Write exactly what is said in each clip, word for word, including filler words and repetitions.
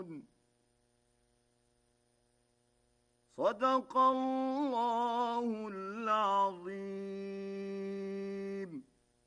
صدق الله العظيم.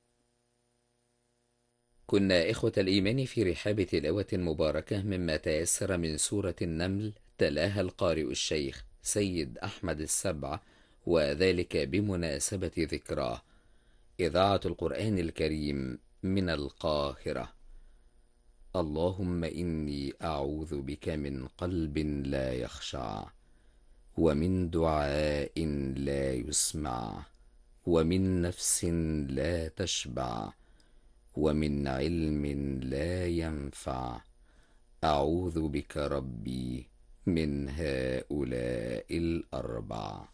كنا إخوة الإيمان في رحاب تلاوة مباركة مما تيسر من سورة النمل، تلاها القارئ الشيخ سيد أحمد السبع، وذلك بمناسبة ذكراه. إذاعة القرآن الكريم من القاهرة. اللهم إني أعوذ بك من قلب لا يخشع، ومن دعاء لا يسمع، ومن نفس لا تشبع، ومن علم لا ينفع. أعوذ بك ربي من هؤلاء الأربع.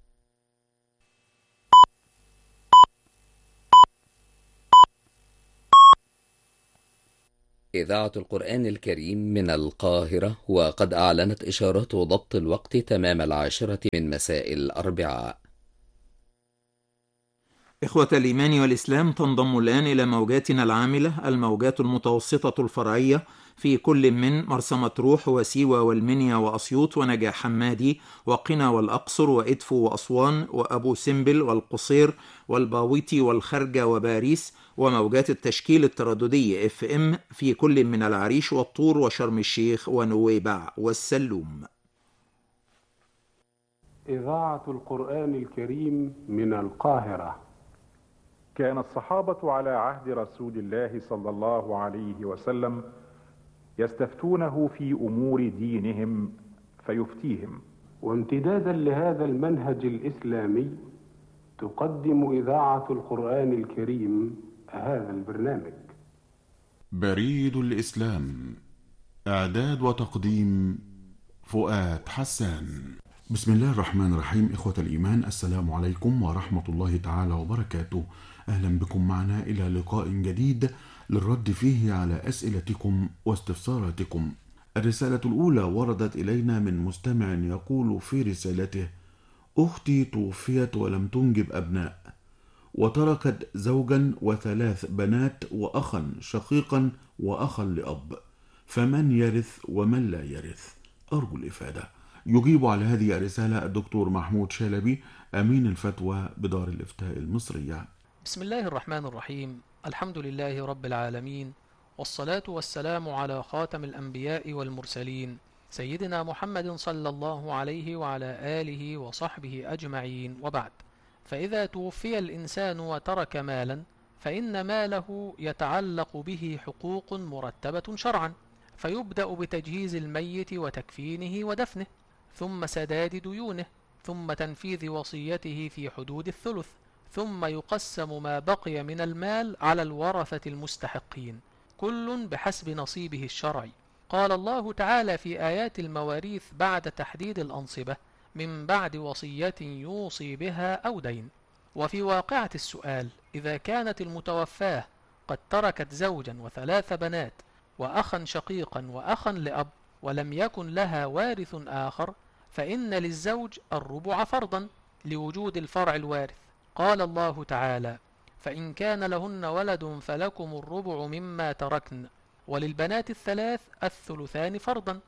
إذاعة القرآن الكريم من القاهرة، وقد أعلنت إشارات ضبط الوقت تمام العاشرة من مساء الأربعاء. إخوة الإيمان والإسلام، تنضم الآن إلى موجاتنا العاملة الموجات المتوسطة الفرعية في كل من مرسى مطروح وسيوة والمنيا وأسيوط ونجع حمادي وقنا والأقصر وإدفو وأسوان وأبو سمبل والقصير والباويتي والخرجة وباريس، وموجات التشكيل الترددي اف ام في كل من العريش والطور وشرم الشيخ ونويبع والسلوم. إذاعة القرآن الكريم من القاهرة. كان الصحابة على عهد رسول الله صلى الله عليه وسلم يستفتونه في أمور دينهم فيفتيهم. وامتدادا لهذا المنهج الإسلامي تقدم إذاعة القرآن الكريم هذا البرنامج. بريد الإسلام، إعداد وتقديم فؤاد حسان. بسم الله الرحمن الرحيم. إخوة الإيمان، السلام عليكم ورحمة الله تعالى وبركاته. أهلا بكم معنا إلى لقاء جديد للرد فيه على أسئلتكم واستفساراتكم. الرسالة الأولى وردت إلينا من مستمع يقول في رسالته: أختي توفيت ولم تنجب أبناء، وتركت زوجا وثلاث بنات وأخا شقيقا وأخا لأب، فمن يرث ومن لا يرث؟ أرجو الإفادة. يجيب على هذه الرسالة الدكتور محمود شلبي، أمين الفتوى بدار الإفتاء المصرية. بسم الله الرحمن الرحيم. الحمد لله رب العالمين، والصلاة والسلام على خاتم الأنبياء والمرسلين سيدنا محمد صلى الله عليه وعلى آله وصحبه أجمعين، وبعد. فإذا توفي الإنسان وترك مالا، فإن ماله يتعلق به حقوق مرتبة شرعا، فيبدأ بتجهيز الميت وتكفينه ودفنه، ثم سداد ديونه، ثم تنفيذ وصيته في حدود الثلث، ثم يقسم ما بقي من المال على الورثة المستحقين، كل بحسب نصيبه الشرعي. قال الله تعالى في آيات المواريث بعد تحديد الأنصبة: من بعد وصية يوصي بها أو دين. وفي واقعة السؤال، إذا كانت المتوفاة قد تركت زوجا وثلاث بنات وأخا شقيقا وأخا لأب، ولم يكن لها وارث آخر، فإن للزوج الربع فرضا لوجود الفرع الوارث. قال الله تعالى: فإن كان لهن ولد فلكم الربع مما تركن، وللبنات الثلاث الثلثان فرضا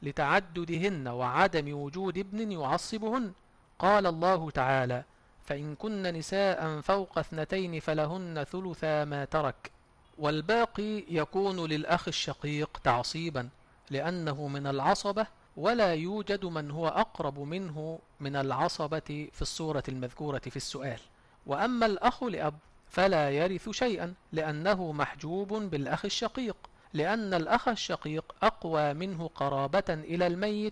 لتعددهن وعدم وجود ابن يعصبهن. قال الله تعالى: فإن كن نساء فوق اثنتين فلهن ثلثا ما ترك، والباقي يكون للأخ الشقيق تعصيبا لأنه من العصبة، ولا يوجد من هو أقرب منه من العصبة في الصورة المذكورة في السؤال. وأما الأخ لأب فلا يرث شيئا لأنه محجوب بالأخ الشقيق، لأن الأخ الشقيق أقوى منه قرابة إلى الميت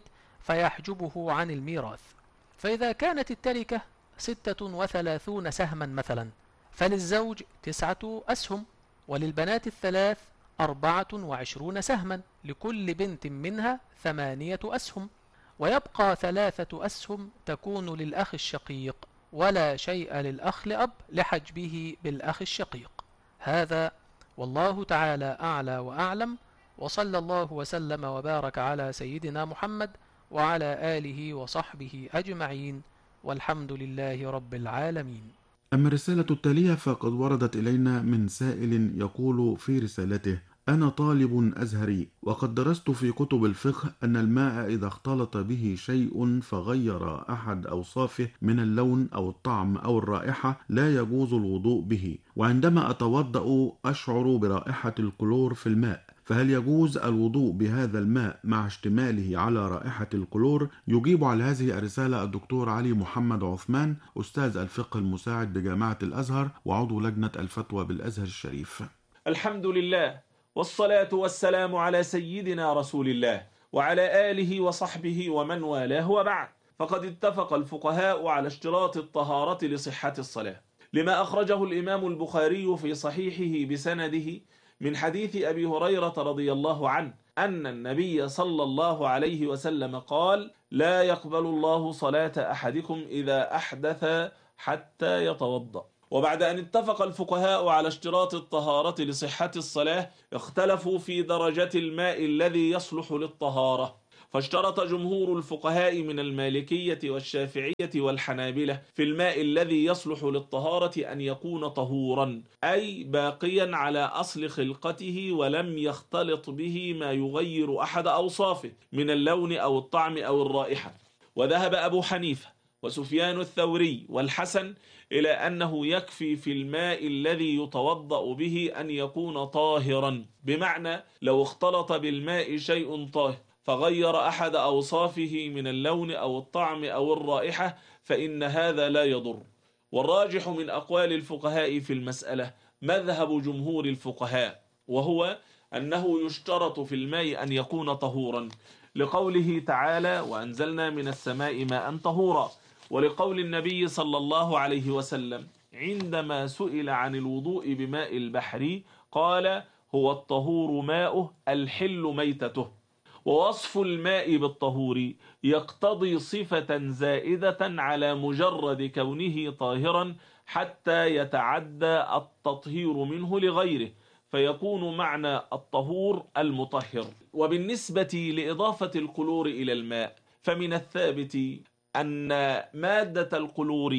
فيحجبه عن الميراث. فإذا كانت التركة ستة وثلاثون سهما مثلا، فللزوج تسعة أسهم، وللبنات الثلاث أربعة وعشرون سهما، لكل بنت منها ثمانية أسهم، ويبقى ثلاثة أسهم تكون للأخ الشقيق، ولا شيء للأخ لأب لحجبه بالأخ الشقيق. هذا والله تعالى أعلى وأعلم، وصلى الله وسلم وبارك على سيدنا محمد وعلى آله وصحبه أجمعين، والحمد لله رب العالمين. أما الرسالة التالية فقد وردت إلينا من سائل يقول في رسالته: أنا طالب أزهري، وقد درست في كتب الفقه أن الماء إذا اختلط به شيء فغير أحد أوصافه من اللون أو الطعم أو الرائحة لا يجوز الوضوء به، وعندما أتوضأ أشعر برائحة الكلور في الماء، فهل يجوز الوضوء بهذا الماء مع اشتماله على رائحة الكلور؟ يجيب على هذه الرسالة الدكتور علي محمد عثمان، أستاذ الفقه المساعد بجامعة الأزهر وعضو لجنة الفتوى بالأزهر الشريف. الحمد لله، والصلاة والسلام على سيدنا رسول الله وعلى آله وصحبه ومن والاه، وبعد. فقد اتفق الفقهاء على اشتراط الطهارة لصحة الصلاة، لما أخرجه الإمام البخاري في صحيحه بسنده من حديث أبي هريرة رضي الله عنه أن النبي صلى الله عليه وسلم قال: لا يقبل الله صلاة أحدكم إذا أحدث حتى يتوضأ. وبعد أن اتفق الفقهاء على اشتراط الطهارة لصحة الصلاة، اختلفوا في درجة الماء الذي يصلح للطهارة، فاشترط جمهور الفقهاء من المالكية والشافعية والحنابلة في الماء الذي يصلح للطهارة أن يكون طهورا، أي باقيا على أصل خلقته ولم يختلط به ما يغير أحد أوصافه من اللون أو الطعم أو الرائحة. وذهب أبو حنيفة وسفيان الثوري والحسن إلى أنه يكفي في الماء الذي يتوضأ به أن يكون طاهرا، بمعنى لو اختلط بالماء شيء طاهر فغير أحد أوصافه من اللون أو الطعم أو الرائحة فإن هذا لا يضر. والراجح من أقوال الفقهاء في المسألة مذهب جمهور الفقهاء، وهو أنه يشترط في الماء أن يكون طهورا، لقوله تعالى: وأنزلنا من السماء ماء طهورا، ولقول النبي صلى الله عليه وسلم عندما سئل عن الوضوء بماء البحر قال: هو الطهور ماؤه الحل ميتته. ووصف الماء بالطهور يقتضي صفة زائدة على مجرد كونه طاهرا حتى يتعدى التطهير منه لغيره، فيكون معنى الطهور المطهر. وبالنسبة لإضافة الكلور إلى الماء، فمن الثابت أن مادة الكلور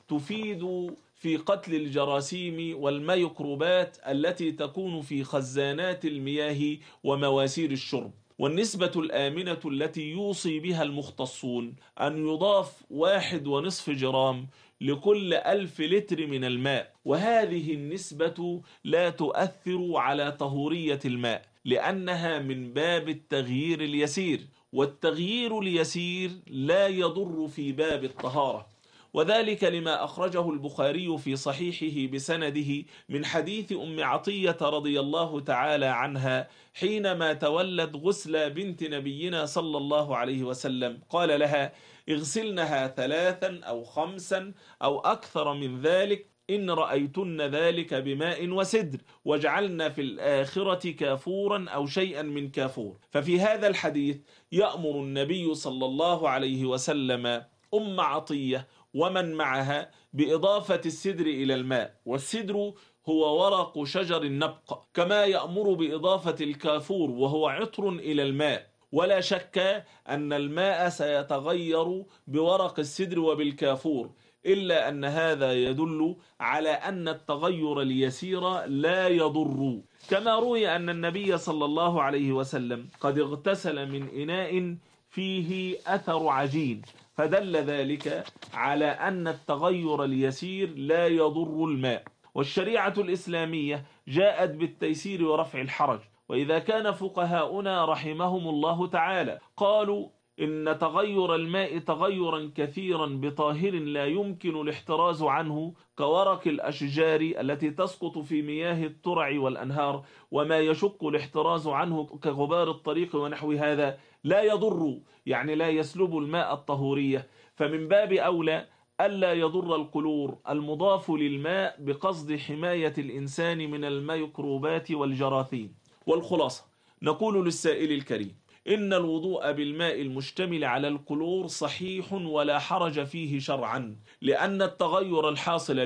تفيد في قتل الجراثيم والميكروبات التي تكون في خزانات المياه ومواسير الشرب. والنسبة الآمنة التي يوصي بها المختصون أن يضاف واحد ونصف جرام لكل ألف لتر من الماء، وهذه النسبة لا تؤثر على طهورية الماء لأنها من باب التغيير اليسير، والتغيير اليسير لا يضر في باب الطهارة. وذلك لما أخرجه البخاري في صحيحه بسنده من حديث أم عطية رضي الله تعالى عنها حينما تولت غسل بنت نبينا صلى الله عليه وسلم، قال لها: اغسلنها ثلاثا أو خمسا أو أكثر من ذلك إن رأيتن ذلك بماء وسدر، واجعلن في الآخرة كافورا أو شيئا من كافور. ففي هذا الحديث يأمر النبي صلى الله عليه وسلم أم عطية ومن معها بإضافة السدر إلى الماء، والسدر هو ورق شجر النبق، كما يأمر بإضافة الكافور وهو عطر إلى الماء. ولا شك أن الماء سيتغير بورق السدر وبالكافور، إلا أن هذا يدل على أن التغير اليسير لا يضر. كما روي أن النبي صلى الله عليه وسلم قد اغتسل من إناء فيه أثر عجين، فدل ذلك على أن التغير اليسير لا يضر الماء. والشريعة الإسلامية جاءت بالتيسير ورفع الحرج. وإذا كان فقهاؤنا رحمهم الله تعالى قالوا إن تغير الماء تغيرا كثيرا بطاهر لا يمكن الاحتراز عنه كورق الأشجار التي تسقط في مياه الترع والأنهار، وما يشق الاحتراز عنه كغبار الطريق ونحو هذا، لا يضر، يعني لا يسلب الماء الطهورية، فمن باب أولى ألا يضر الكلور المضاف للماء بقصد حماية الإنسان من الميكروبات والجراثيم. والخلاصة نقول للسائل الكريم: إن الوضوء بالماء المشتمل على الكلور صحيح ولا حرج فيه شرعا، لأن التغير الحاصل به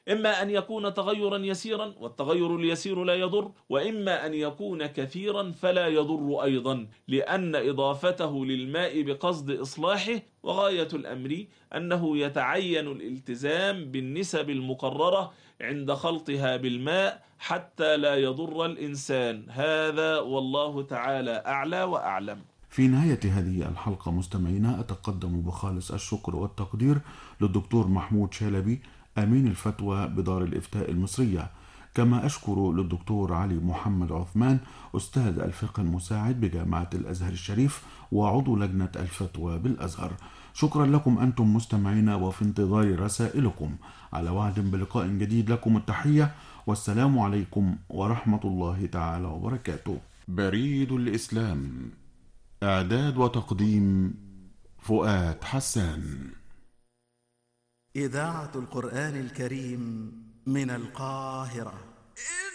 إما أن يكون تغيرا يسيرا والتغير اليسير لا يضر، وإما أن يكون كثيرا فلا يضر أيضا، لأن إضافته للماء بقصد إصلاحه. وغاية الأمر أنه يتعين الالتزام بالنسب المقررة عند خلطها بالماء حتى لا يضر الإنسان. هذا والله تعالى أعلى وأعلم. في نهاية هذه الحلقة مستمعينا أتقدم بخالص الشكر والتقدير للدكتور محمود شلبي أمين الفتوى بدار الإفتاء المصرية، كما أشكر للدكتور علي محمد عثمان أستاذ الفقه المساعد بجامعة الأزهر الشريف وعضو لجنة الفتوى بالأزهر. شكرا لكم أنتم مستمعينا، وفي انتظار رسائلكم. على وعد بلقاء جديد، لكم التحية والسلام عليكم ورحمة الله تعالى وبركاته. بريد الإسلام، إعداد وتقديم فؤاد حسان. إذاعة القرآن الكريم من القاهرة.